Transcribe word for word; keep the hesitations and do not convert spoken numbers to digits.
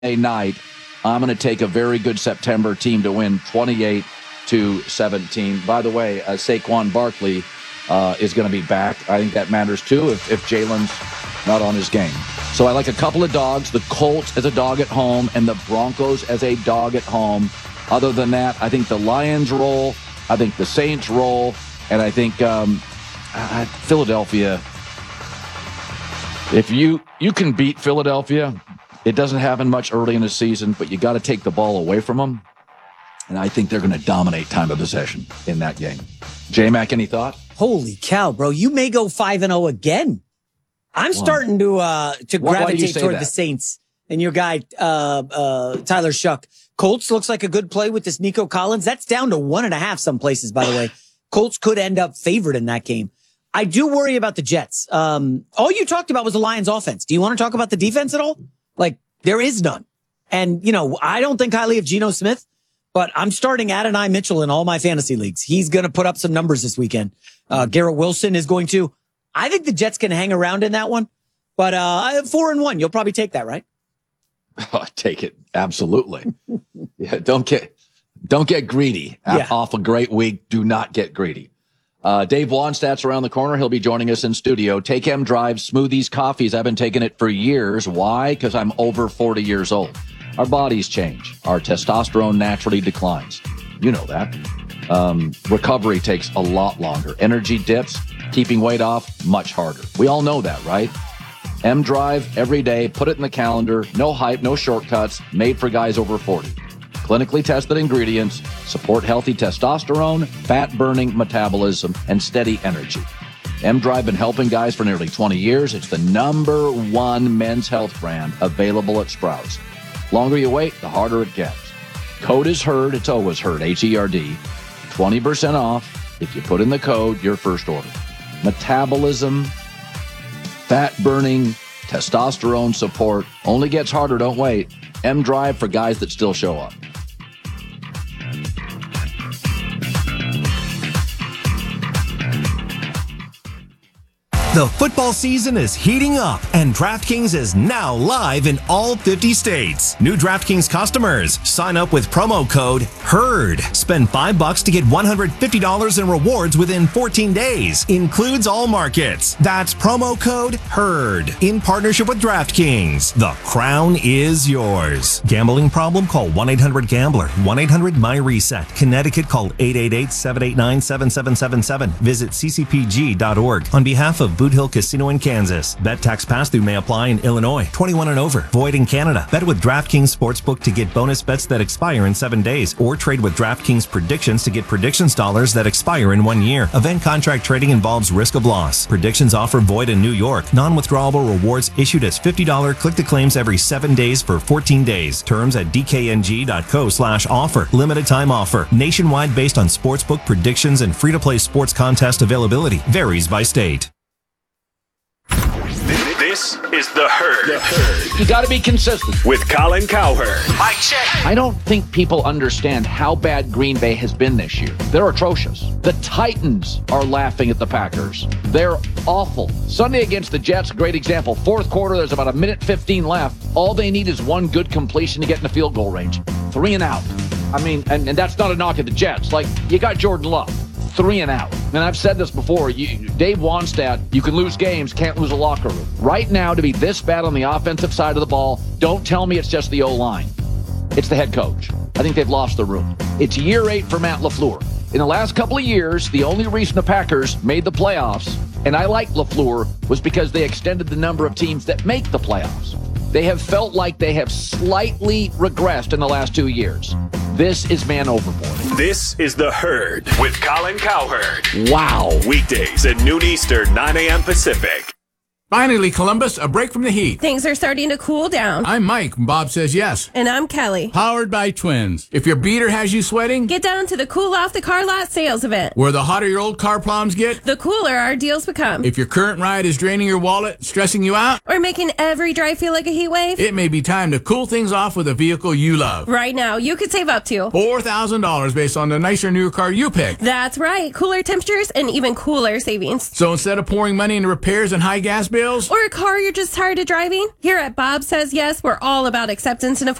night, I'm going to take a very good September team to win twenty-eight to seventeen. By the way, uh, Saquon Barkley uh, is going to be back. I think that matters too if, if Jalen's not on his game. So I like a couple of dogs, the Colts as a dog at home and the Broncos as a dog at home. Other than that, I think the Lions roll, I think the Saints roll, and I think um, uh, Philadelphia. If you, you can beat Philadelphia, it doesn't happen much early in the season, but you got to take the ball away from them. And I think they're going to dominate time of possession in that game. J-Mac, any thought? Holy cow, bro. You may go five and oh again. I'm wow. starting to uh to why, gravitate why toward that? the Saints and your guy uh uh Tyler Shuck. Colts looks like a good play with this Nico Collins. That's down to one and a half some places, by the way. Colts could end up favored in that game. I do worry about the Jets. Um all you talked about was the Lions offense. Do you want to talk about the defense at all? Like, there is none. And, you know, I don't think highly of Geno Smith, but I'm starting Adonai Mitchell in all my fantasy leagues. He's going to put up some numbers this weekend. Uh, Garrett Wilson is going to. I think the Jets can hang around in that one. But uh, four and one, you'll probably take that, right? Oh, take it. Absolutely. yeah, don't get don't get greedy. Yeah. Off a great week, do not get greedy. Uh, Dave Wanstadt's around the corner. He'll be joining us in studio. Take M Drive Smoothies Coffees. I've been taking it for years. Why? Because I'm over forty years old. Our bodies change. Our testosterone naturally declines. You know that. Um, recovery takes a lot longer. Energy dips. Keeping weight off, much harder. We all know that, right? M Drive, every day. Put it in the calendar. No hype, no shortcuts. Made for guys over forty. Clinically tested ingredients support healthy testosterone, fat-burning metabolism, and steady energy. M-Drive been helping guys for nearly twenty years. It's the number one men's health brand available at Sprouts. Longer you wait, the harder it gets. Code is HERD. It's always HERD, H E R D. twenty percent off if you put in the code your first order. Metabolism, fat-burning, testosterone support. Only gets harder, don't wait. M-Drive for guys that still show up. The football season is heating up, and DraftKings is now live in all fifty states. New DraftKings customers, sign up with promo code HERD. Spend five bucks to get one hundred fifty dollars in rewards within fourteen days. Includes all markets. That's promo code HERD. In partnership with DraftKings. The crown is yours. Gambling problem? Call one eight hundred gambler. one eight hundred my reset. Connecticut, call eight eight eight, seven eight nine, seven seven seven seven. Visit c c p g dot org. On behalf of Boot Hill Casino in Kansas. Bet tax pass-through may apply in Illinois. twenty-one and over. Void in Canada. Bet with DraftKings Sportsbook to get bonus bets that expire in seven days. Or trade with DraftKings Predictions to get predictions dollars that expire in one year. Event contract trading involves risk of loss. Predictions offer void in New York. Non-withdrawable rewards issued as fifty dollars click-to-claims every seven days for fourteen days. Terms at d k n g dot co slash offer. Limited time offer. Nationwide based on sportsbook predictions and free-to-play sports contest availability. Varies by state. This is The Herd. The Herd. You got to be consistent. With Colin Cowherd. Mike check. I don't think people understand how bad Green Bay has been this year. They're atrocious. The Titans are laughing at the Packers. They're awful. Sunday against the Jets, great example. Fourth quarter, there's about a minute fifteen left. All they need is one good completion to get in the field goal range. Three and out. I mean, and, and that's not a knock at the Jets. Like, you got Jordan Love. Three and out. And I've said this before. You, Dave Wanstadt, you can lose games, can't lose a locker room. Right now, to be this bad on the offensive side of the ball, don't tell me it's just the O-line. It's the head coach. I think they've lost the room. It's year eight for Matt LaFleur. In the last couple of years, the only reason the Packers made the playoffs, and I like LaFleur, was because they extended the number of teams that make the playoffs. They have felt like they have slightly regressed in the last two years. This is man overboard. This is The Herd with Colin Cowherd. Wow. Weekdays at noon Eastern, nine a.m. Pacific. Finally, Columbus, a break from the heat. Things are starting to cool down. I'm Mike, and Bob says yes. And I'm Kelly. Powered by Twins. If your beater has you sweating, get down to the Cool Off the Car Lot sales event. Where the hotter your old car problems get, the cooler our deals become. If your current ride is draining your wallet, stressing you out, or making every drive feel like a heat wave, it may be time to cool things off with a vehicle you love. Right now, you could save up to four thousand dollars based on the nicer, newer car you pick. That's right. Cooler temperatures and even cooler savings. So instead of pouring money into repairs and high gas bills, bills? Or a car you're just tired of driving? Here at Bob Says Yes, we're all about acceptance and